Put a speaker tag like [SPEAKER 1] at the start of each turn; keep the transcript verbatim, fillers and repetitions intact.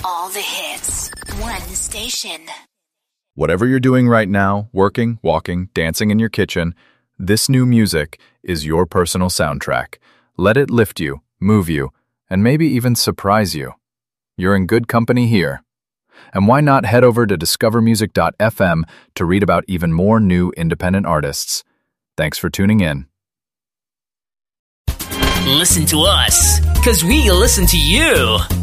[SPEAKER 1] All the hits. One station.
[SPEAKER 2] Whatever you're doing right now, working, walking, dancing in your kitchen, this new music is your personal soundtrack. Let it lift you, move you, and maybe even surprise you. You're in good company here. And why not head over to discover music dot f m to read about even more new independent artists. Thanks for tuning in.
[SPEAKER 3] Listen to us, 'cause we listen to you.